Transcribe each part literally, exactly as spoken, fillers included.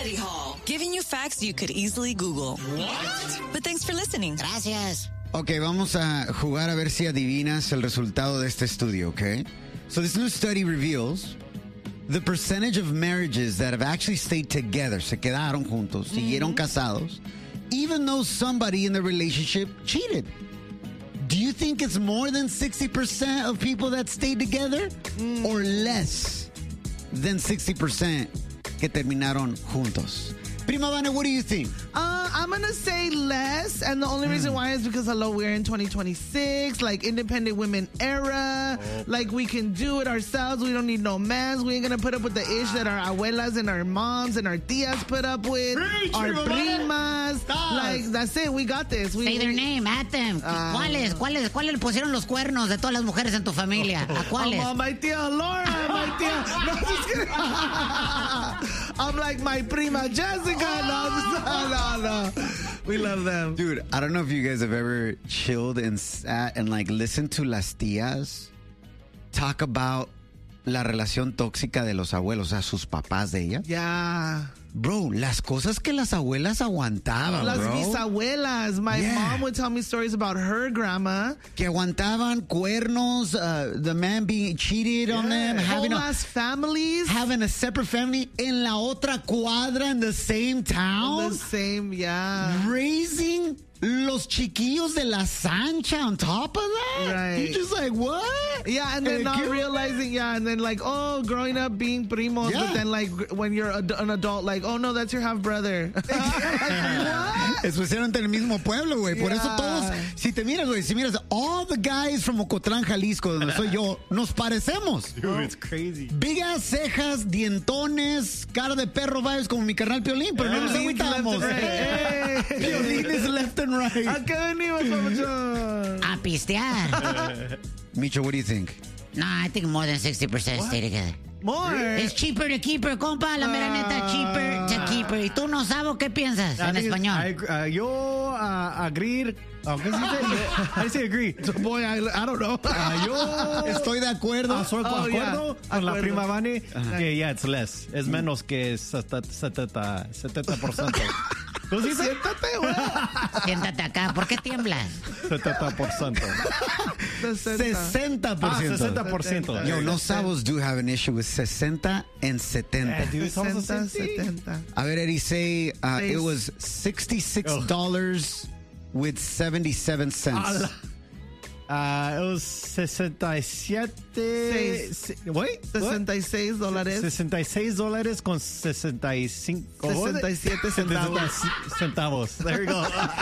Study Hall, giving you facts you could easily Google. What? But thanks for listening. Gracias. Ok, vamos a jugar a ver si adivinas el resultado de este estudio, okay? So this new study reveals the percentage of marriages that have actually stayed together, se quedaron juntos, mm-hmm. siguieron casados, even though somebody in the relationship cheated. Do you think it's more than sixty percent of people that stayed together mm. or less than sixty percent que terminaron juntos? Prima Vane, what do you think? Uh, I'm going to say less. And the only reason why is because, hello, we're in twenty twenty-six, like independent women era. Oh. Like we can do it ourselves. We don't need no mans. We ain't going to put up with the ish that our abuelas and our moms and our tias put up with. Preach, our primas. primas. Like, that's it. We got this. We, Say their name, at them. Uh, ¿Cuáles? ¿Cuáles? ¿Cuáles le pusieron los cuernos de todas las mujeres en tu familia? ¿A cuáles? Oh, my tia Laura, my tia. No, just kidding. I'm like my prima Jessica. No, no, no. We love them. Dude, I don't know if you guys have ever chilled and sat and like listened to las tías talk about la relación tóxica de los abuelos, o sea, sus papás de ellas. Yeah. Bro, las cosas que las abuelas aguantaban, las bro. Las bisabuelas. My yeah. mom would tell me stories about her grandma. Que aguantaban cuernos, uh, the man being cheated yeah. on them. Having Whole a, ass families. Having a separate family en la otra cuadra in the same town. In the same, yeah. Raising los chiquillos de la Sancha on top of that? Right. You're just like, what? Yeah, and then not cute? realizing, yeah, and then like, oh, growing up being primos, yeah. but then like when you're a, an adult, like, oh no, that's your half brother. Like, what? Especialmente en el mismo pueblo, güey. Por yeah. eso todos, si te miras, güey, si miras, all the guys from Ocotlán, Jalisco, donde soy yo, nos parecemos. Dude, it's crazy. Big ass cejas, dientones, cara de perro vibes como mi carnal Piolín, pero yeah. no nos agüitamos. Hey. Piolín is left and right. ¿A qué venimos, papuchón? A pistear. Micho, what do you think? No, I think more than sixty percent stay together. More? It's cheaper to keep her, compa. La mera neta, cheaper to keep her. ¿Y tú no sabes qué piensas en español? I, uh, yo uh, agreed. Oh, ¿qué dice? I say agree. So, boy, I, I don't know. Uh, yo estoy de acuerdo. Uh, soy de oh, acuerdo yeah. con la acuerdo. prima Vane que yeah, it's less. Es menos que setenta por ciento. ¿Tú sí siéntate, güey? Siéntate acá. ¿Por qué tiemblas? setenta por ciento. sesenta por ciento. Ah, sesenta por ciento. Yo, los sabos do have an issue with sesenta and setenta. Yeah, dude, sesenta, setenta. A ver, Eddie, say uh, it was sixty-six dollars oh. with seventy-seven cents. Uh, it was sesenta y siete. Se, wait, sesenta y seis dólares. sesenta y seis dólares con sesenta y cinco. sesenta y siete centavos. centavos. There you go.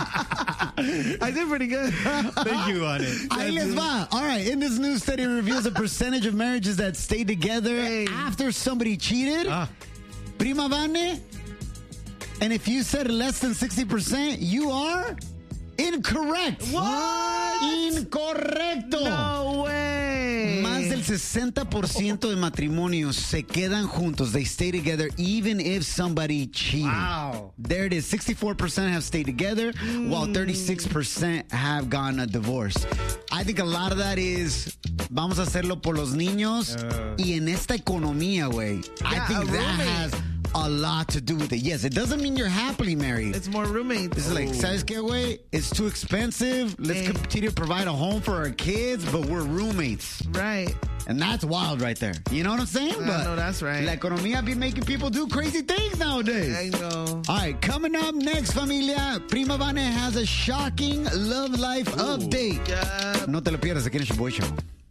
I did pretty good. Thank you on it. Ahí les va. All right. In this new study reveals a percentage of marriages that stay together hey. after somebody cheated. Ah. Prima Vane. And if you said less than sixty percent, you are incorrect. What? Incorrecto. No way. Más del sesenta por ciento de matrimonios se quedan juntos. They stay together even if somebody cheated. Wow. There it is. sixty-four percent have stayed together, mm. while thirty-six percent have gotten a divorce. I think a lot of that is, vamos a hacerlo por los niños. Uh. Y en esta economía, güey. Yeah, I think that roommate. has a lot to do with it. Yes, it doesn't mean you're happily married. It's more roommates. It's like, ¿sabes qué, güey? It's too expensive. Let's hey. continue to provide a home for our kids, but we're roommates. Right. And that's wild right there. You know what I'm saying? I but know, that's right. La economía be making people do crazy things nowadays. I know. All right, coming up next, familia, Prima Vane has a shocking love life Ooh. update. Yeah. No te lo pierdas, aquí en el Show Boy Show.